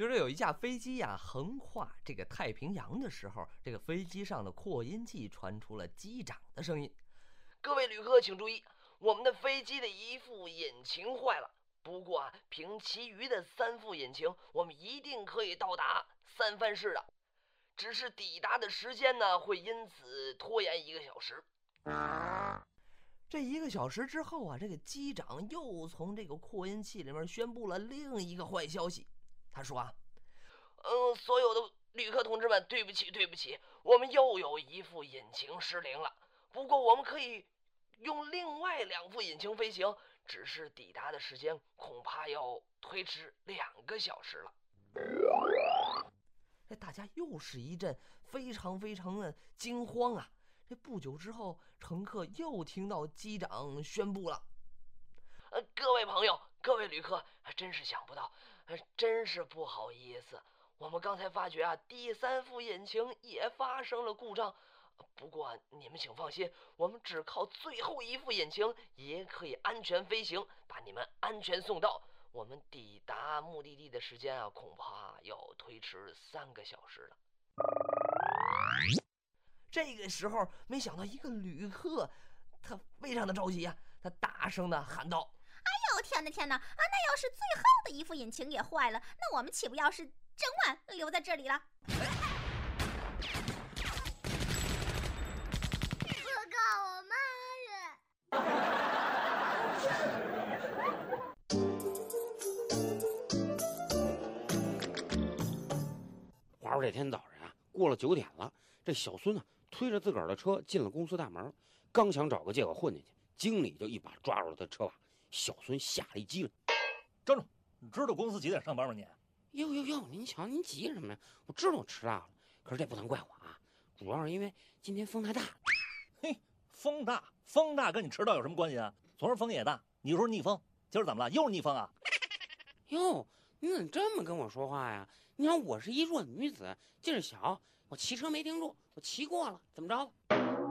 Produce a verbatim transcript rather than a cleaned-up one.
比如说有一架飞机呀、啊、横跨这个太平洋的时候，这个飞机上的扩音器传出了机长的声音：“ 各位旅客请注意，我们的飞机的一副引擎坏了。不过啊，凭其余的三副引擎，我们一定可以到达三藩市的。只是抵达的时间呢，会因此拖延一个小时。” 这一个小时之后啊，这个机长又从这个扩音器里面宣布了另一个坏消息。他说啊， 嗯，所有的旅客同志们，对不起，对不起，我们又有一副引擎失灵了。不过我们可以用另外两副引擎飞行，只是抵达的时间恐怕要推迟两个小时了。 这大家又是一阵非常非常的惊慌啊！这不久之后，乘客又听到机长宣布了：“ 呃，各位朋友，各位旅客，真是想不到，呃，真是不好意思，我们刚才发觉啊，第三副引擎也发生了故障。不过你们请放心，我们只靠最后一副引擎也可以安全飞行，把你们安全送到。我们抵达目的地的时间啊，恐怕要推迟三个小时了。” 这个时候，没想到一个旅客，他非常的着急啊，他大声的喊道：“ 哎呦，天哪天哪啊！那要是最后的一副引擎也坏了，那我们岂不要是整晚留在这里了？” 我告我妈话说这天早上啊，过了九点了，这小孙啊推着自个儿的车进了公司大门，刚想找个借口混进去，经理就一把抓住了他车把。小孙吓了一激灵：“ 站住！你知道公司几点上班吗？你？”“ 哟哟哟，您瞧，您急什么呀？我知道我迟到了，可是这不能怪我啊，主要是因为今天风太大。”“ 嘿，风大，风大跟你迟到有什么关系啊？昨儿风也大，你说逆风，今儿怎么了？又是逆风啊？”“ 哟，你怎么这么跟我说话呀？你看我是一弱女子，劲儿小，我骑车没盯住，我骑过了，怎么着？”